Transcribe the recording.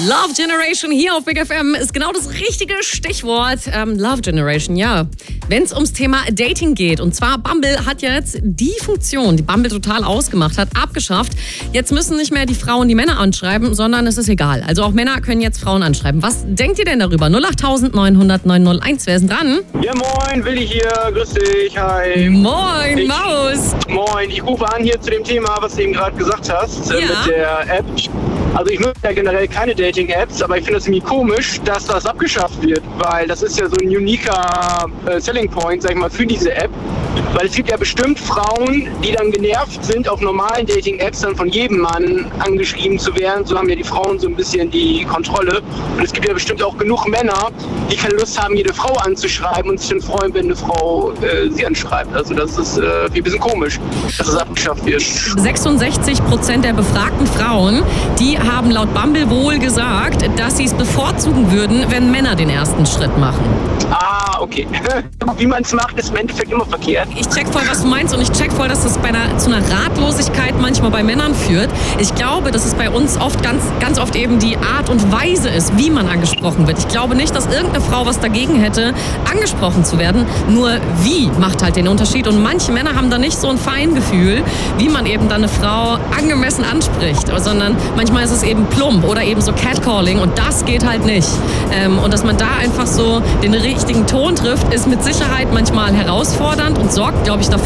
Love Generation hier auf Big FM ist genau das richtige Stichwort. Love Generation, ja. Wenn es ums Thema Dating geht. Und zwar Bumble hat jetzt die Funktion, die Bumble total ausgemacht hat, abgeschafft. Jetzt müssen nicht mehr die Frauen die Männer anschreiben, sondern es ist egal. Also auch Männer können jetzt Frauen anschreiben. Was denkt ihr denn darüber? 08900 901. Wer ist denn dran? Ja, moin, Willi hier. Grüß dich. Hi. Moin, Maus. Moin, ich rufe an hier zu dem Thema, was du eben gerade gesagt hast, mit der App. Also ich nutze ja generell keine Dating-Apps, aber ich finde es irgendwie komisch, dass das abgeschafft wird, weil das ist ja so ein uniker Selling Point, sag ich mal, für diese App. Weil es gibt ja bestimmt Frauen, die dann genervt sind, auf normalen Dating-Apps dann von jedem Mann angeschrieben zu werden. So haben ja die Frauen so ein bisschen die Kontrolle. Und es gibt ja bestimmt auch genug Männer, die keine Lust haben, jede Frau anzuschreiben und sich dann freuen, wenn eine Frau sie anschreibt. Also das ist ein bisschen komisch, dass es abgeschafft wird. 66% der befragten Frauen, die haben laut Bumble wohl gesagt, dass sie es bevorzugen würden, wenn Männer den ersten Schritt machen. Ah, okay. Wie man es macht, ist im Endeffekt immer verkehrt. Ich check voll, was du meinst, und ich check voll, dass das zu einer Ratlosigkeit manchmal bei Männern führt. Ich glaube, dass es bei uns oft ganz oft eben die Art und Weise ist, wie man angesprochen wird. Ich glaube nicht, dass irgendeine Frau was dagegen hätte, angesprochen zu werden. Nur wie macht halt den Unterschied. Und manche Männer haben da nicht so ein Feingefühl, wie man eben dann eine Frau angemessen anspricht. Sondern manchmal ist es eben plump oder eben so Catcalling, und das geht halt nicht. Und dass man da einfach so den richtigen Ton trifft, ist mit Sicherheit manchmal herausfordernd und sorgt, glaube ich, dafür,